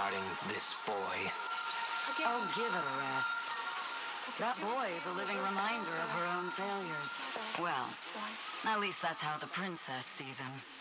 regarding this boy. Oh, give it a rest. That boy is a living reminder of her own failures. Well, at least that's how the princess sees him.